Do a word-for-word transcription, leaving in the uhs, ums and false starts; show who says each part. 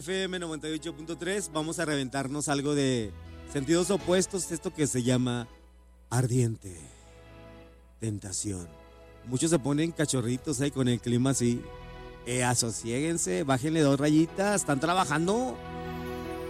Speaker 1: F M noventa y ocho punto tres, vamos a reventarnos algo de sentidos opuestos, esto que se llama ardiente, tentación. Muchos se ponen cachorritos ahí con el clima así. Eh, asosiéguense, bájenle dos rayitas, están trabajando.